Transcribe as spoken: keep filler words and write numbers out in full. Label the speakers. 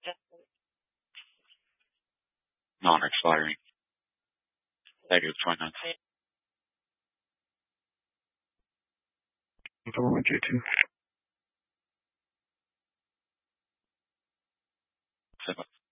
Speaker 1: Non-expiring. Thank you, twenty-nine.
Speaker 2: Government J two.
Speaker 1: Seven.